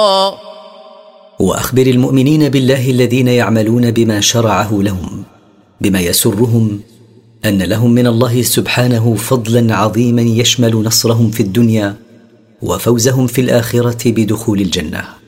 وأخبر المؤمنين بالله الذين يعملون بما شرعه لهم بما يسرهم أن لهم من الله سبحانه فضلا عظيما يشمل نصرهم في الدنيا وفوزهم في الآخرة بدخول الجنة.